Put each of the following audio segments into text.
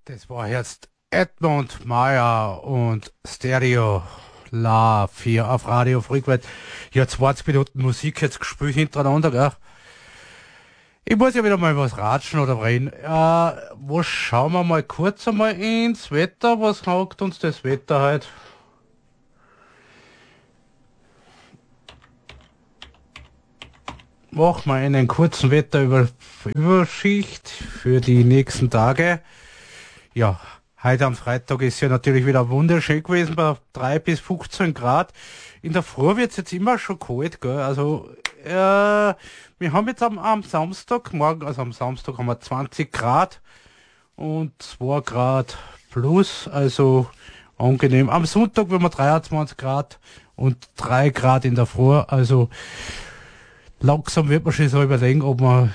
Das war jetzt Edmund Meyer und Stereo La 4 auf Radio Frequent. Ja, 20 Minuten Musik jetzt gespielt hintereinander, gell? Ich muss ja wieder mal was ratschen oder reden. Was schauen wir mal kurz einmal ins Wetter? Was sagt uns das Wetter heute? Machen wir einen kurzen Wetterüberschicht für die nächsten Tage. Ja, heute am Freitag ist ja natürlich wieder wunderschön gewesen bei 3 bis 15 Grad. In der Früh wird es jetzt immer schon kalt, gell? Also, wir haben jetzt am Samstag, morgen, also am Samstag haben wir 20 Grad und 2 Grad plus, also angenehm. Am Sonntag werden wir 23 Grad und 3 Grad in der Früh, also langsam wird man schon so überlegen, ob man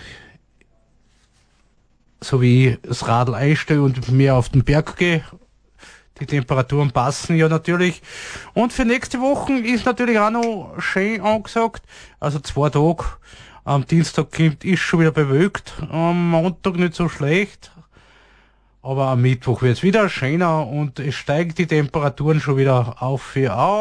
so wie das Radl einstelle und mehr auf den Berg gehe. Die Temperaturen passen ja natürlich. Und für nächste Woche ist natürlich auch noch schön angesagt. Also 2 Tage. Am Dienstag ist schon wieder bewölkt. Am Montag nicht so schlecht. Aber am Mittwoch wird es wieder schöner und es steigen die Temperaturen schon wieder auf.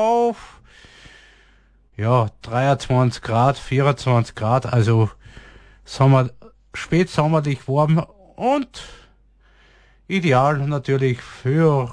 Ja, 23 Grad, 24 Grad. Also spätsommerlich warm und ideal natürlich für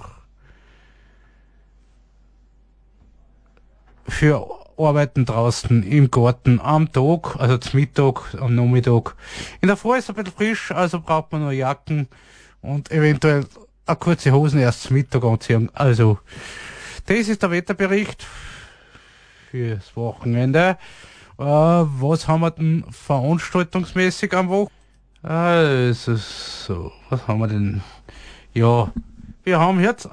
Arbeiten draußen im Garten am Tag, also zum Mittag, am Nachmittag. In der Früh ist es ein bisschen frisch, also braucht man nur Jacken und eventuell eine kurze Hosen erst zum Mittag anziehen. Also, das ist der Wetterbericht fürs Wochenende. Was haben wir denn veranstaltungsmäßig am Wochenende? Also, so, was haben wir denn? Ja, wir haben jetzt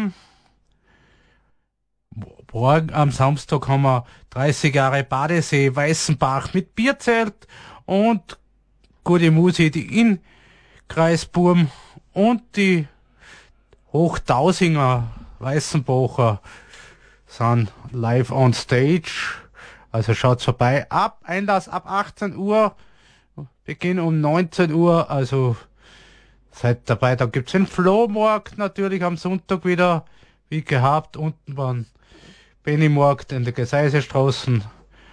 morgen am Samstag haben wir 30 Jahre Badesee Weißenbach mit Bierzelt und gute Musik, die in Kreisburm und die Hochtausinger Weißenbacher sind live on stage. Also schaut's vorbei. Einlass ab 18 Uhr, Beginn um 19 Uhr, also seid dabei. Da gibt's den Flohmarkt natürlich am Sonntag wieder, wie gehabt, unten beim Pennymarkt in der Geseisestraßen.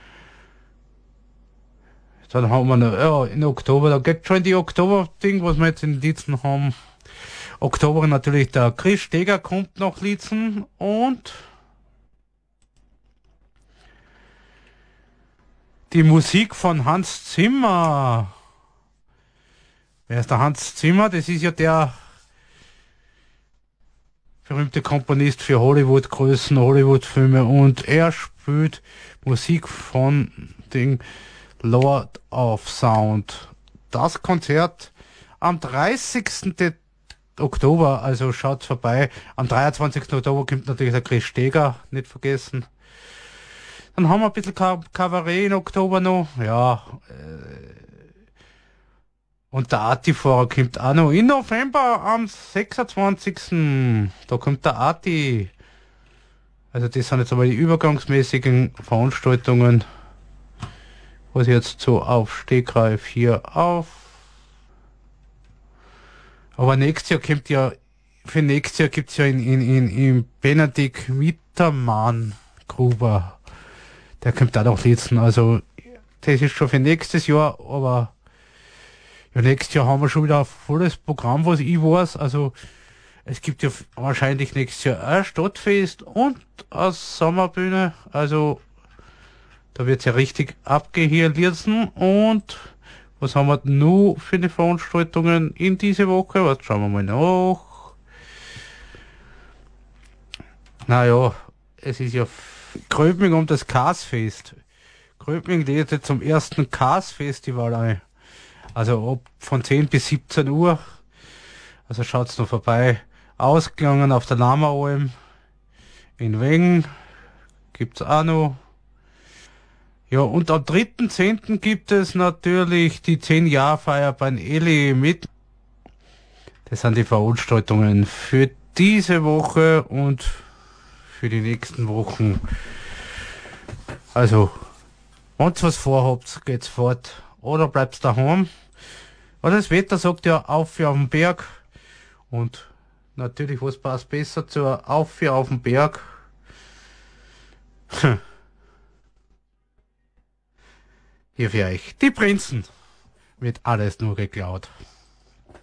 Dann haben wir noch, ja, in Oktober, da geht schon die Oktober-Ding, was wir jetzt in Lietzen haben. Oktober natürlich der Chris Steger kommt nach Lietzen und die Musik von Hans Zimmer. Wer ist der Hans Zimmer? Das ist ja der berühmte Komponist für Hollywood-Größen, Hollywood-Filme und er spielt Musik von dem Lord of Sound. Das Konzert am 30. Oktober, also schaut vorbei. Am 23. Oktober kommt natürlich der Chris Steger, nicht vergessen. Dann haben wir ein bisschen Kabarett im Oktober noch. Ja, und der Arti-Fahrer kommt auch noch. In November am 26. Da kommt der Arti. Also das sind jetzt einmal die übergangsmäßigen Veranstaltungen, was ich jetzt so auf Stegreif hier auf. Aber nächstes Jahr kommt ja, für nächstes Jahr gibt's ja in Benedikt Mittermann Gruber. Der kommt da noch sitzen. Also das ist schon für nächstes Jahr, aber ja, nächstes Jahr haben wir schon wieder ein volles Programm, was ich weiß. Also es gibt ja wahrscheinlich nächstes Jahr ein Stadtfest und eine Sommerbühne. Also da wird's ja richtig abgehen hier in Lietzen. Und was haben wir denn noch für eine Veranstaltungen in diese Woche? Was schauen wir mal nach. Naja, es ist ja Gröbming um das Kasfest. Gröbming lädt jetzt zum ersten Kas-Festival ein. Also von 10 bis 17 Uhr. Also schaut's noch vorbei. Ausgegangen auf der Lammeralm. In Wengen gibt's auch noch. Ja, und am 3.10. gibt es natürlich die 10-Jahr-Feier beim Eli mit. Das sind die Veranstaltungen für diese Woche und für die nächsten Wochen. Also, wenn's was vorhabt, geht's fort. Oder bleibt's daheim. Oder das Wetter sagt ja auf für auf den Berg. Und Natürlich, was passt besser zur Aufführ auf dem Berg? Hier für euch. Die Prinzen. Wird alles nur geklaut.